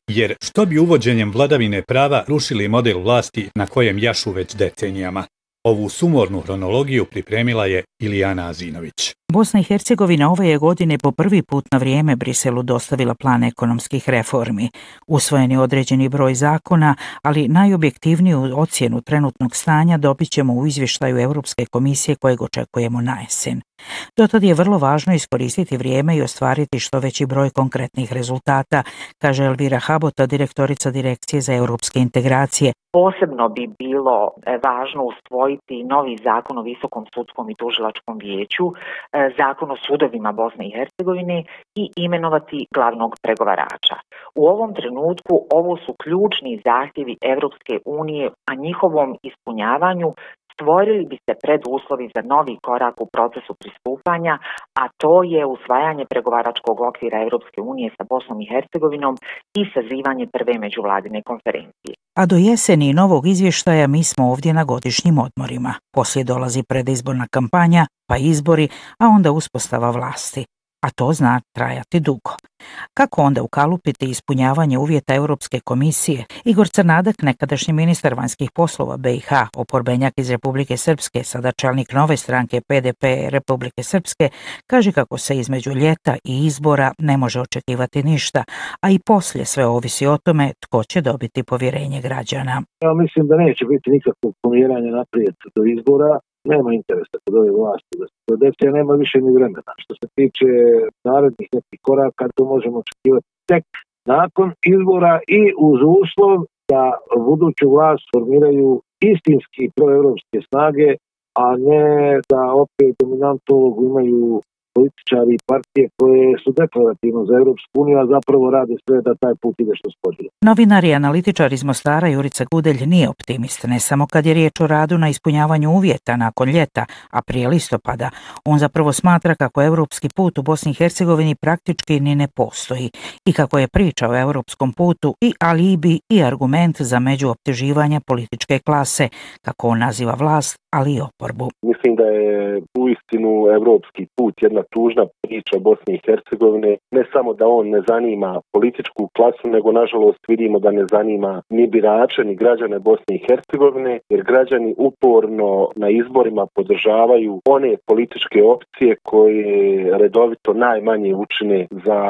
Jer što bi uvođenjem vladavine prava rušili model vlasti na kojem jašu već decenijama? Ovu sumornu hronologiju pripremila je Ilijana Azinović. Bosna i Hercegovina ove je godine po prvi put na vrijeme Briselu dostavila plan ekonomskih reformi. Usvojen je određeni broj zakona, ali najobjektivniju ocjenu trenutnog stanja dobit ćemo u izvještaju Europske komisije kojeg očekujemo na jesen. Dotad je vrlo važno iskoristiti vrijeme i ostvariti što veći broj konkretnih rezultata, kaže Elvira Habota, direktorica Direkcije za europske integracije. Posebno bi bilo važno usvojiti novi zakon o Visokom sudskom i tužilačkom vijeću, zakon o sudovima Bosne i Hercegovine i imenovati glavnog pregovarača. U ovom trenutku ovo su ključni zahtjevi Europske unije, a njihovom ispunjavanju stvorili bi se preduslovi za novi korak u procesu pristupanja, a to je usvajanje pregovaračkog okvira Europske unije sa Bosnom i Hercegovinom i sazivanje prve međuvladine konferencije. A do jeseni novog izvještaja mi smo ovdje na godišnjim odmorima. Poslije dolazi predizborna kampanja, pa izbori, a onda uspostava vlasti. A to zna trajati dugo. Kako onda ukalupiti ispunjavanje uvjeta Europske komisije? Igor Crnadak, nekadašnji ministar vanjskih poslova BiH, oporbenjak iz Republike Srpske, sada čelnik nove stranke PDP Republike Srpske, kaže kako se između ljeta i izbora ne može očekivati ništa, a i poslije sve ovisi o tome tko će dobiti povjerenje građana. Ja mislim da neće biti nikakvog pomjeranja naprijed do izbora. Nema interesa kod ove vlasti da se to desi, a nema više ni vremena. Što se tiče narednih nekih koraka, to možemo očekivati tek nakon izbora i uz uslov da buduću vlast formiraju istinski proevropske snage, a ne da opet dominantnu ulogu imaju političari i partije koje su deklarativno za Europsku uniju, a zapravo rade sve da taj put ide što sporije. Novinar i analitičar iz Mostara Jurica Gudelj nije optimist, ne samo kad je riječ o radu na ispunjavanju uvjeta nakon ljeta, a prije listopada. On zapravo smatra kako europski put u Bosni i Hercegovini praktički ni ne postoji i kako je priča o europskom putu i alibi i argument za međuopteživanje političke klase, kako on naziva vlast, ali i oporbu. Mislim da je uistinu europski put jedna tužna priča Bosne i Hercegovine. Ne samo da on ne zanima političku klasu, nego nažalost vidimo da ne zanima ni birače, ni građane Bosne i Hercegovine, jer građani uporno na izborima podržavaju one političke opcije koje redovito najmanje učine za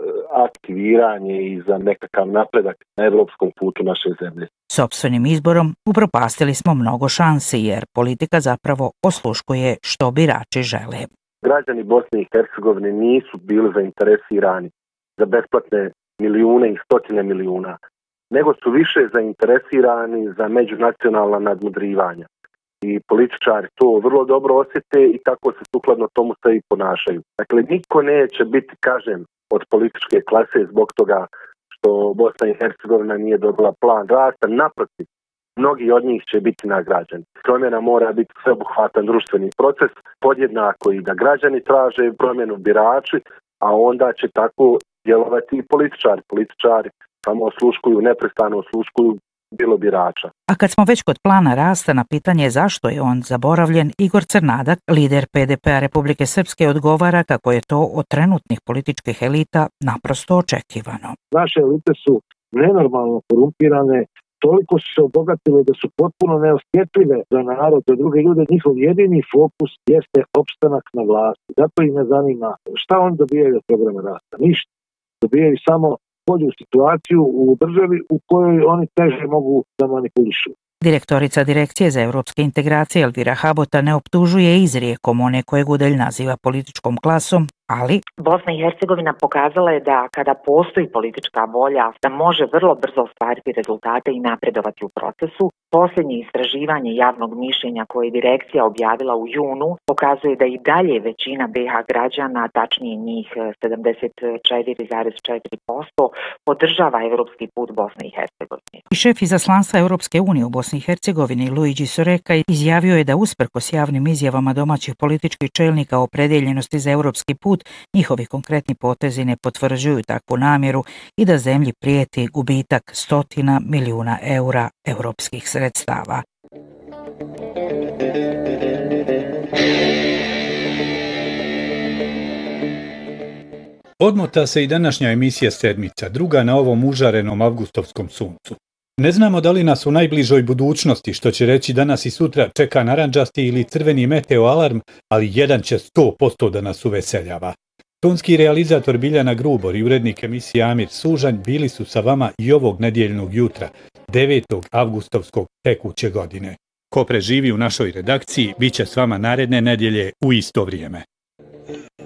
aktiviranje i za nekakav napredak na europskom putu naše zemlje. Sopstvenim izborom upropastili smo mnogo šansi jer politika zapravo osluškuje što birači žele. Građani Bosne i Hercegovine nisu bili zainteresirani za besplatne milijune i stotine milijuna, nego su više zainteresirani za međunacionalna nadmudrivanja. I političari to vrlo dobro osjete i tako se sukladno tomu se i ponašaju. Dakle, niko neće biti kažnjen od političke klase zbog toga što Bosna i Hercegovina nije dobila plan rasta. Naprotiv, mnogi od njih će biti nagrađeni. Promjena mora biti sveobuhvatan društveni proces, podjednako i da građani traže promjenu birači, a onda će tako djelovati i političari. Političari samo osluškuju, neprestano osluškuju bilo birača. A kad smo već kod plana rasta, na pitanje zašto je on zaboravljen, Igor Crnadak, lider PDP-a Republike Srpske, odgovara kako je to od trenutnih političkih elita naprosto očekivano. Naše elite su nenormalno korumpirane, toliko su se obogatile da su potpuno neosjetljive za narod, za druge ljude. Njihov jedini fokus jeste opstanak na vlasti. Zato ih ne zanima šta oni dobijaju od programa rasta. Ništa. Dobijaju samo bolju situaciju u državi u kojoj oni teže mogu da manipulišu. Direktorica Direkcije za europske integracije Elvira Habota ne optužuje izrijekom one koje Gudelj naziva političkom klasom, ali Bosna i Hercegovina pokazala je da kada postoji politička volja, da može vrlo brzo ostvariti rezultate i napredovati u procesu. Posljednje istraživanje javnog mišljenja koje je direkcija objavila u junu pokazuje da i dalje većina BiH građana, tačnije njih 74,4%, podržava europski put Bosne i Hercegovine. Šef izaslanstva Europske unije u Bosni i Hercegovini Luigi Soreka izjavio je da usprkos javnim izjavama domaćih političkih čelnika o opredjeljenosti za europski put, njihovi konkretni potezi ne potvrđuju takvu namjeru i da zemlji prijeti gubitak stotina milijuna eura europskih sredstava. Odmota se i današnja emisija Sedmica, druga na ovom užarenom avgustovskom suncu. Ne znamo da li nas u najbližoj budućnosti, što će reći danas i sutra, čeka narandžasti ili crveni meteo alarm, ali jedan će 100% da nas uveseljava. Tonski realizator Biljana Grubor i urednik emisije Amir Sužanj bili su sa vama i ovog nedjeljnog jutra, 9. avgustovskog tekuće godine. Ko preživi u našoj redakciji, bit će s vama naredne nedjelje u isto vrijeme.